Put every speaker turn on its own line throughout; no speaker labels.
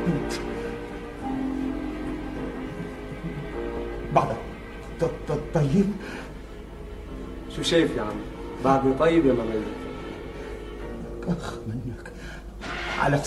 انت بعدك طيب؟
شو شايف يا عم؟ بعدني طيب يا مميز؟
اخ منك على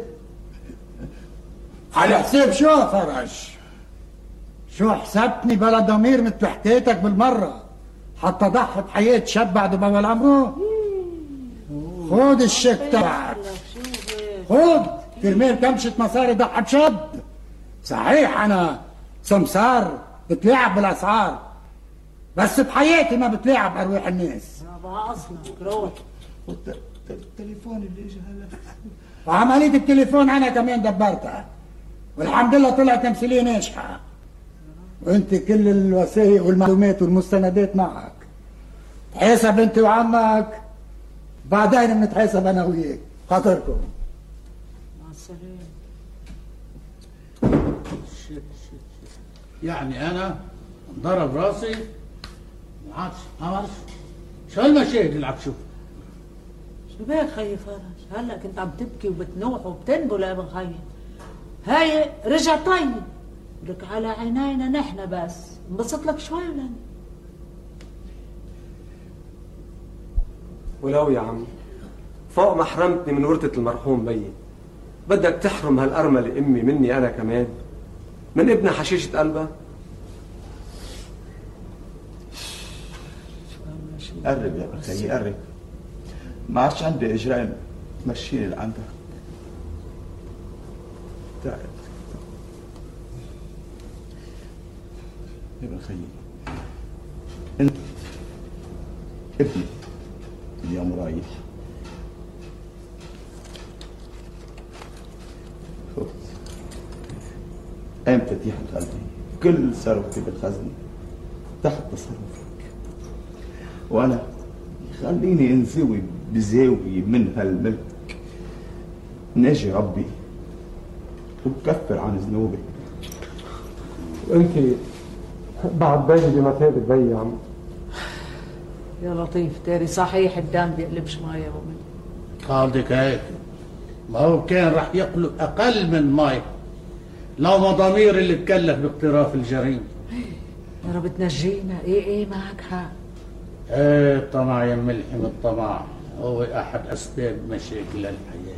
حساب شو يا فرج؟ شو حسبتني بلا ضمير مثل حكايتك بالمرة حتى ضحي بحياة شاب بعد بأول عمره؟ خود الشيك تبعك، خود كرمال كمشة مصاري ضحي بشاب. صحيح أنا سمسار بتلاعب بالأسعار، بس بحياتي ما بتلاعب أرواح الناس.
بقى أصلا روح
التليفون اللي اجى هلا، وعملية التليفون أنا كمان دبرتها، والحمد لله طلعت تمثيلية ناجحة، وأنت كل الوثائق والمعلومات والمستندات معك. تحاسب أنت وعمك، بعدين بنتحاسب أنا وياك. خاطركم
مع السلامة.
يعني أنا ضرب راسي ما عادش شو هالمشاهد اللي عم تشوفها؟
شو بك خيي فرج؟ هلا كنت عم تبكي وبتنوح وبتنبل يا ابن خيي. هاي رجع طيب لك على عينينا نحن، بس انبسط لك شوي ولا
ولو يا عم فوق ما حرمتني من ورثة المرحوم بيي، بدك تحرم هالأرملة أمي مني أنا كمان، من ابن حشيشة قلبها؟
قرب يا بخيي قرب، ما عادش عندي اجرام مشيني لعندك. تعال يا بخيي، انت ابني اليوم رايح، خذ قام مفاتيح قلبي، كل ثروتي بالخزنة تحت تصرفك، وانا خليني انزوي بزاوية من هالملك، ناجي ربي وبكفر عن ذنوبي.
وانت بعد بيي بمثابة بيي يا عم.
يا لطيف تاري صحيح الدم بيقلبش مي يا ابو مني.
قصدك هيك؟ ما هو كان رح يقلب أقل من مي لو ما ضمير اللي تكلف باقتراف الجريمة.
يا رب تنجينا. ايه معك حق.
ايه الطمع يا ملحم، الطمع هو أحد أسباب مشاكل الحياة.